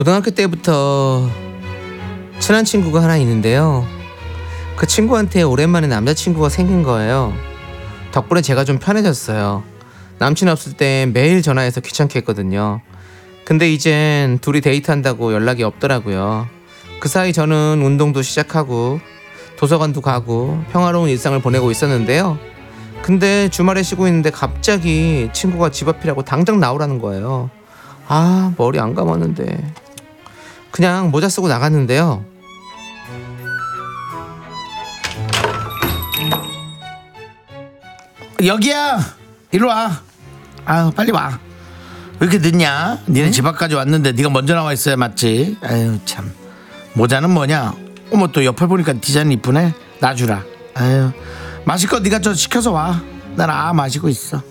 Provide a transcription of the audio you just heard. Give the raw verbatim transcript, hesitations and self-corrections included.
고등학교 때부터 친한 친구가 하나 있는데요. 그 친구한테 오랜만에 남자친구가 생긴 거예요. 덕분에 제가 좀 편해졌어요. 남친 없을 땐 매일 전화해서 귀찮게 했거든요. 근데 이젠 둘이 데이트한다고 연락이 없더라고요. 그 사이 저는 운동도 시작하고 도서관도 가고 평화로운 일상을 보내고 있었는데요. 근데 주말에 쉬고 있는데 갑자기 친구가 집 앞이라고 당장 나오라는 거예요. 아, 머리 안 감았는데. 그냥 모자 쓰고 나갔는데요. 여기야, 이리 와. 아유, 빨리 와. 왜 이렇게 늦냐? 니네 응? 집 앞까지 왔는데 네가 먼저 나와 있어야 맞지. 아유 참. 모자는 뭐냐? 어머, 또 옆에 보니까 디자인 이쁘네. 놔주라. 아유, 마실 거 네가 저 시켜서 와. 난 아 마시고 있어.